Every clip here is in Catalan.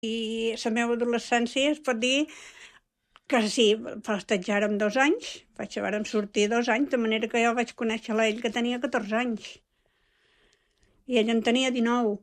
I la meva adolescència es pot dir que sí, festejàrem 2 anys, vàrem sortir 2 anys, de manera que jo vaig conèixer ell que tenia 14 anys i ell en tenia 19.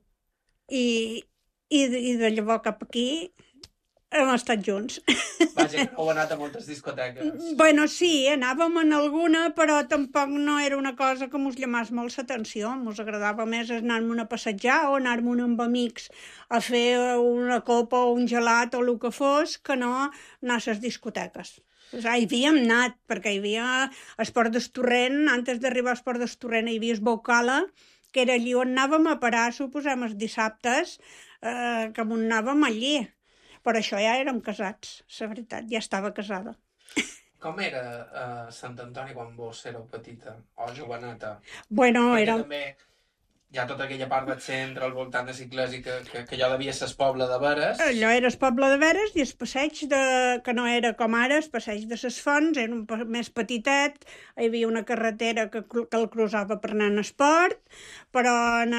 I de llavors cap aquí hem estat junts. Vaja, que no heu anat a moltes discoteques. Bueno, sí, anàvem en alguna, però tampoc no era una cosa que mos llamàs molt l'atenció. Mos agradava més anar-me'n a passejar o anar-me'n amb amics a fer una copa o un gelat o el que fos, que no anar a les discoteques. Hi havíem anat, perquè hi havia Esport d'Estorrent, antes d'arribar a Esport d'Estorrent hi havia el Bocala, que era allí on anàvem a parar, suposem, els dissabtes, que on anàvem allí. Per això ja érem casats, la veritat, ja estava casada. Com era Sant Antoni quan vos éreu petita o joveneta? Bueno, perquè era... també hi ha tota aquella part del centre al voltant de Ciclés i que allò devia ser el poble de Veres. Allò era el poble de Veres i el passeig que no era com ara, el passeig de les Fonts, era més petitet, hi havia una carretera que el cruzava per anar en esport, però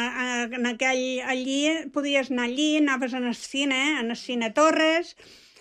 en aquell allí podies anar allí, anaves en el cine Torres,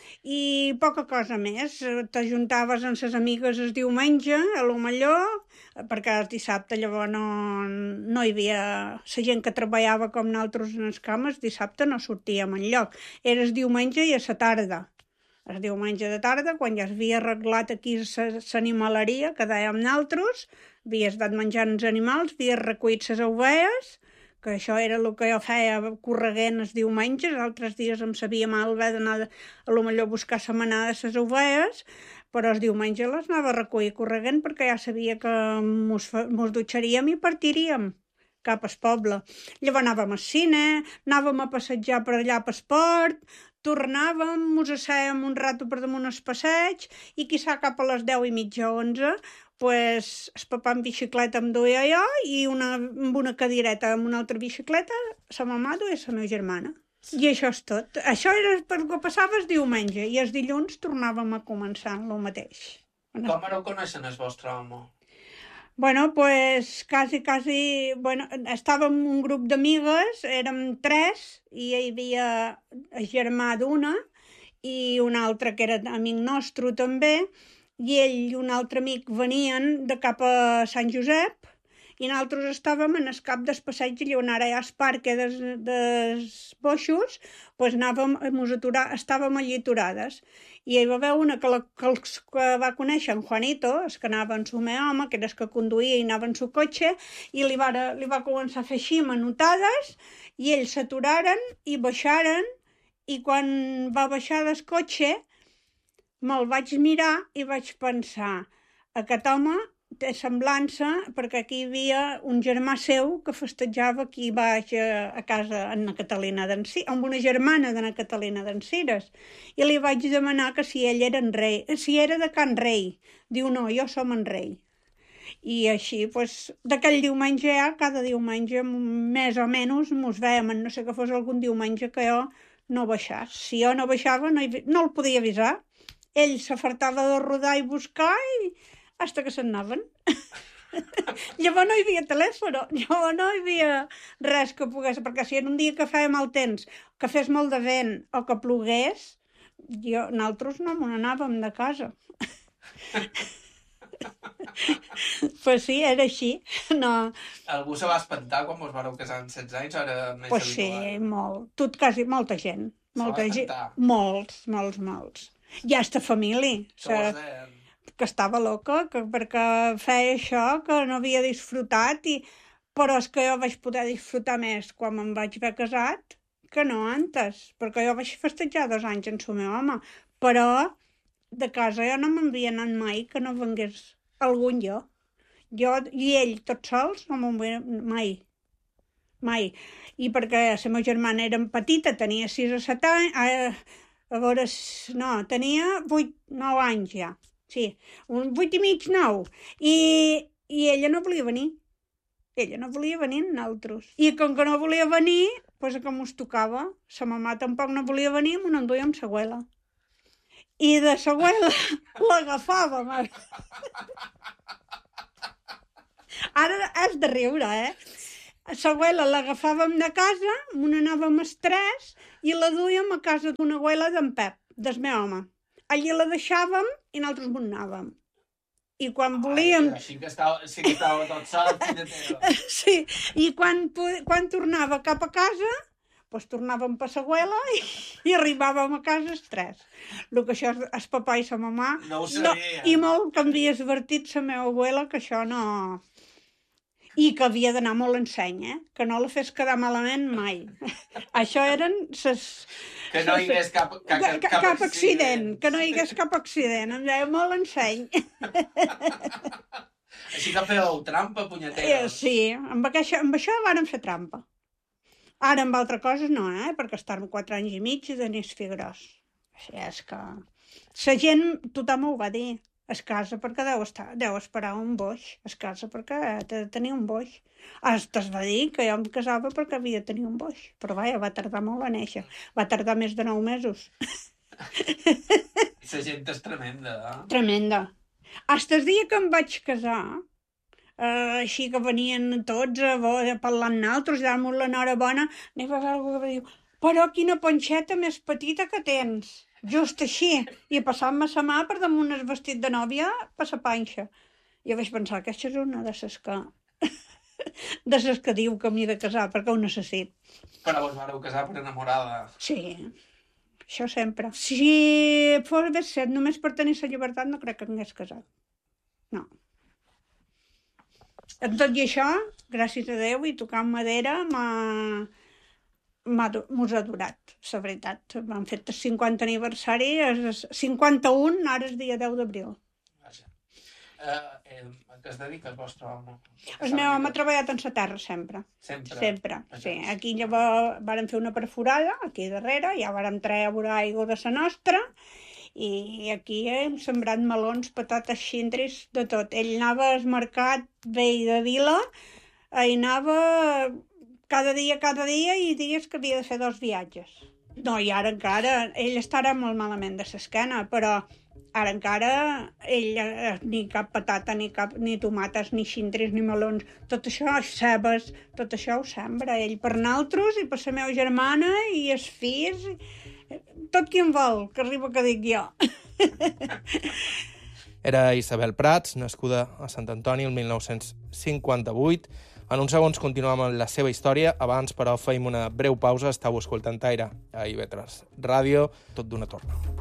i poca cosa més. T'ajuntaves amb les amigues el diumenge, a lo millor, perquè el dissabte llavors no hi havia... La gent que treballava com nosaltres en les cames, dissabte no sortíem enlloc. Era el diumenge i a la tarda. El diumenge de tarda, quan ja s'havia arreglat aquí l'animaleria, que dèiem nosaltres, havies anat menjant els animals, havies recollit les ovelles, que això era el que jo feia correguent els diumenges, altres dies em sabia mal haver d'anar a lo millor a buscar la manada de les ovelles, però els diumenges les anava a recollir correguent perquè ja sabia que mos dutxaríem i partiríem cap al poble. Llavors anàvem al cine, anàvem a passejar per allà per esport, tornàvem, mos assèiem un rato per damunt el passeig i quizà cap a les 10:30, 11, pues, el papà en bicicleta em duia jo i amb una cadireta amb una altra bicicleta, la mamà duia la meva germana. I això és tot. Això era per que passava el diumenge i els dilluns tornàvem a començar el mateix. Com vareu conèixer el vostre home? Bueno, pues quasi, bueno, estàvem un grup d'amigues, érem 3, i hi havia el germà d'una i un altre que era amic nostre també, i ell i un altre amic venien de cap a Sant Josep i nosaltres estàvem en el cap del passeig allà on ara hi ha el parc dels boixos, pues estàvem allí aturades. I hi va haver una que va conèixer en Juanito, el que anava en su meu home, que era el que conduïa i anava en su cotxe, i li va començar a fer així manotades, i ells s'aturaren i baixaren, i quan va baixar del cotxe me'l vaig mirar i vaig pensar, aquest home té semblança perquè aquí hi havia un germà seu que festejava aquí baix a casa en Catalina d'Encires, amb una germana de Catalina d'Encires, i li vaig demanar que si ell era en Rei, si era de Can Rei. Diu, no, jo som en Rei. I així, pues, d'aquell diumenge ja, cada diumenge, més o menys, mos veiem, no sé que fos algun diumenge que jo no baixés. Si jo no baixava, no el podia avisar. Ell s'afartava de rodar i buscar i hasta que se'n anaven. Llavors no hi havia telèfon, llavors no hi havia res que pogués, perquè si era un dia que feia mal temps, que fes molt de vent o que plogués, nosaltres no me n'anàvem de casa. Pues sí, era així. No. Algú se va espantar quan vos vareu casar amb 16 anys o era més pues habitual? Sí, molt. Molta gent. Molts. Ja està família. Que estava loca, perquè feia això, que no havia disfrutat, però és que jo vaig poder disfrutar més quan me'n vaig haver casat que no antes, perquè jo vaig festejar 2 anys en el meu home, però de casa jo no m'havia anat mai que no vengués algun jo i ell tots sols no me'n veia mai, i perquè la meva germana era petita, tenia 6 o 7 anys, tenia 8-9 anys ja. Sí, un 8 i mig, 9. I ella no volia venir. Ella no volia venir amb nosaltres. I com que no volia venir, doncs que mos tocava. Sa mamà tampoc no volia venir, m'ho enduia amb sa abuela. I de sa abuela l'agafàvem. Ara és de riure, Sa abuela l'agafàvem de casa, m'ho anàvem els 3, i la duíem a casa d'una abuela d'en Pep, del meu home. Allí la deixàvem i nosaltres m'ho anàvem. I quan volíem... Així que estava tot sol, Sí, i quan tornava cap a casa, doncs tornàvem per l'abuela i arribàvem a casa els 3. El que això és papà i sa mamà... No ho sabia. I molt que m'havia advertit la meva abuela que això no... I que havia d'anar molt en seny, que no la fes quedar malament mai. Això eren ses... Que no hi hagués cap accident. Que no hi hagués cap accident. Em deia molt en seny. Així que fèieu trampa, punyetera. Sí, amb això vàrem fer trampa. Ara amb altres coses no, perquè estar 4 anys i mig i de n'és fer gros. Així és que... La gent, tothom ho va dir. Es casa perquè deu esperar un boix. Es casa perquè ha de tenir un boix. Hasta es va dir que jo em casava perquè havia de tenir un boix. Però vaja, va tardar molt a néixer. Va tardar més de 9 mesos. La gent és tremenda, Tremenda. Hasta el dia que em vaig casar, així que venien tots a parlar amb nosaltres, dar-nos l'enhorabona, n'hi va haver algú que va dir, però quina ponxeta més petita que tens. Just així, i passant-me la mà per damunt el vestit de nòvia per la panxa. Jo vaig pensar que aquesta és una de les que diu que m'hi de casar, perquè ho necessit. Però vos vareu casar per enamorada. Sí, això sempre. Si fos haver set només per tenir la llibertat, no crec que m'hagués casat. No. En tot i això, gràcies a Déu i tocant madera, mos ha durat, la veritat. M'han fet el 50 aniversari, el 51, ara és dia 10 d'abril. Vaja. A què es dedica el vostre home? El meu home ha treballat en la terra sempre. Sempre? Sí. Aquí llavors vàrem fer una perforada, aquí darrere, ja vàrem treure aigua de la nostra, i aquí hem sembrat melons, patates, xindris, de tot. Ell anava al mercat vell de Vila, hi anava... cada dia i dies que havia de fer 2 viatges. No, i ara encara, ell estarà molt malament de l'esquena, però ara encara ell ni cap patata, ni tomates, ni xindris, ni melons, tot això, cebes, tot això ho sembra ell per nosaltres i per la meva germana i els fills, tot qui en vol, que arriba que dic jo. Era Isabel Prats, nascuda a Sant Antoni el 1958. En uns segons continuem amb la seva història. Abans, però, feim una breu pausa. Estàu escoltant Aire a IB3 Ràdio, tot d'una torna.